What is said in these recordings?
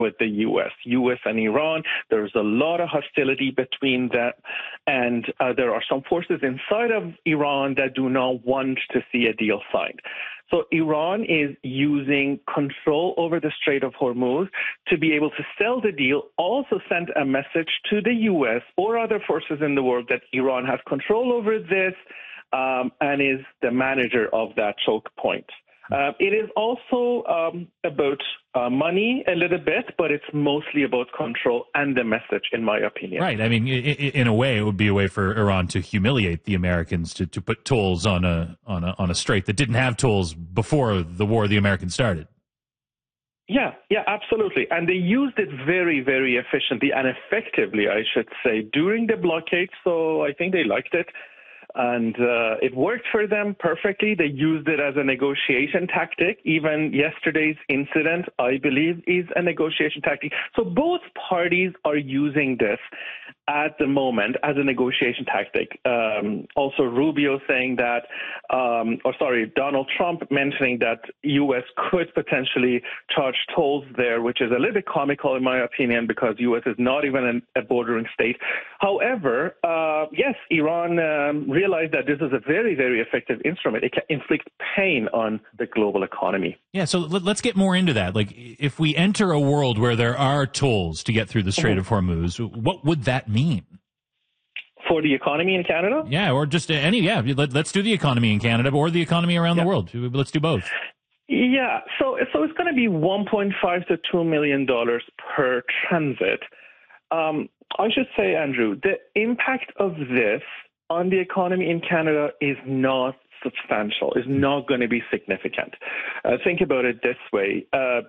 with the U.S. and Iran. There's a lot of hostility between them, and there are some forces inside of Iran that do not want to see a deal signed. So Iran is using control over the Strait of Hormuz to be able to sell the deal, also send a message to the U.S. or other forces in the world that Iran has control over this and is the manager of that choke point. It is also about money a little bit, but it's mostly about control and the message, in my opinion. Right. I mean, in a way, it would be a way for Iran to humiliate the Americans to put tolls on a strait that didn't have tolls before the war the Americans started. Yeah, absolutely. And they used it very, very efficiently and effectively, I should say, during the blockade. So I think they liked it. And it worked for them perfectly. They used it as a negotiation tactic. Even yesterday's incident, I believe, is a negotiation tactic. So both parties are using this at the moment as a negotiation tactic. Also, Rubio saying that, Donald Trump mentioning that U.S. could potentially charge tolls there, which is a little bit comical in my opinion, because U.S. is not even a bordering state. However, yes, Iran realized that this is a very, very effective instrument. It can inflict pain on the global economy. Yeah, so let's get more into that. Like, if we enter a world where there are tolls to get through the Strait of Hormuz, what would that mean? For the economy in Canada? Yeah, or just let's do the economy in Canada or the economy around the world. Let's do both. Yeah, so it's going to be $1.5 to $2 million per transit. I should say, Andrew, the impact of this on the economy in Canada is not substantial, is not going to be significant. Think about it this way.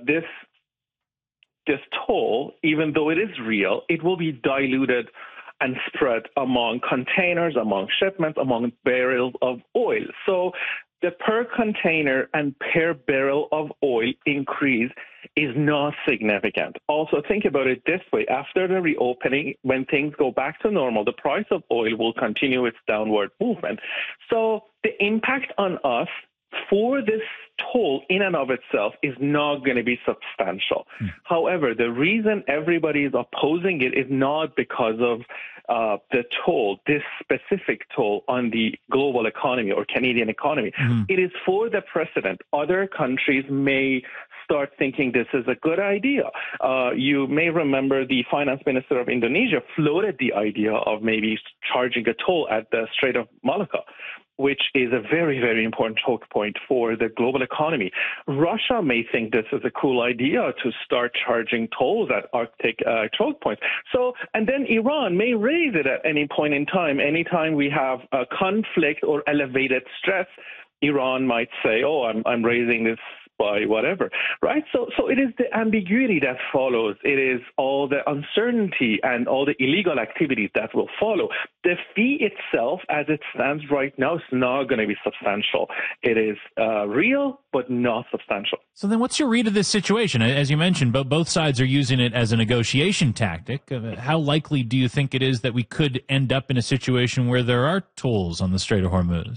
This toll, even though it is real, it will be diluted and spread among containers, among shipments, among barrels of oil. So the per container and per barrel of oil increase is not significant. Also, think about it this way. After the reopening, when things go back to normal, the price of oil will continue its downward movement. So the impact on us for this toll in and of itself is not going to be substantial. However, the reason everybody is opposing it is not because of the toll, this specific toll on the global economy or Canadian economy. It is for the precedent. Other countries may start thinking this is a good idea. You may remember the finance minister of Indonesia floated the idea of maybe charging a toll at the Strait of Malacca, which is a very, very important choke point for the global economy. Russia may think this is a cool idea to start charging tolls at Arctic choke points. So, and then Iran may raise it at any point in time. Anytime we have a conflict or elevated stress, Iran might say, oh, I'm raising this by whatever, right? So it is the ambiguity that follows. It is all the uncertainty and all the illegal activities that will follow. The fee itself, as it stands right now, is not going to be substantial. It is real, but not substantial. So then what's your read of this situation? As you mentioned, both sides are using it as a negotiation tactic. How likely do you think it is that we could end up in a situation where there are tolls on the Strait of Hormuz?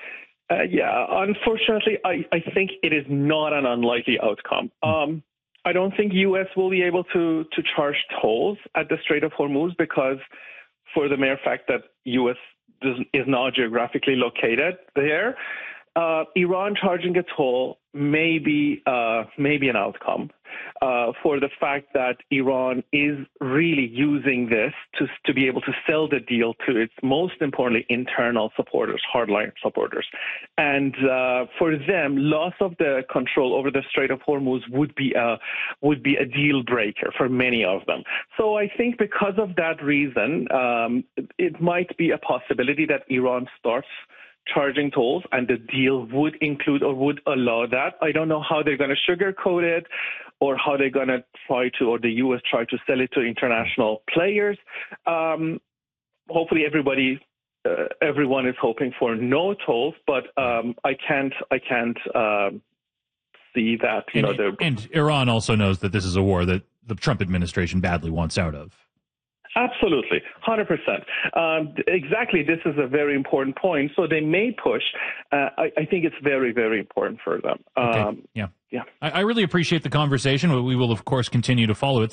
Unfortunately, I think it is not an unlikely outcome. I don't think U.S. will be able to charge tolls at the Strait of Hormuz because for the mere fact that U.S. is not geographically located there. Iran charging a toll may be an outcome for the fact that Iran is really using this to be able to sell the deal to its, most importantly, internal supporters, hardline supporters. And for them, loss of the control over the Strait of Hormuz would be a deal breaker for many of them. So I think because of that reason, it might be a possibility that Iran starts charging tolls, and the deal would include or would allow that. I don't know how they're going to sugarcoat it or how they're going to or the U.S. try to sell it to international players. Hopefully everyone is hoping for no tolls, but I can't see that. And Iran also knows that this is a war that the Trump administration badly wants out of. Absolutely, 100%. Exactly, this is a very important point. So they may push. I think it's very, very important for them. Okay. Yeah. I really appreciate the conversation. We will, of course, continue to follow it.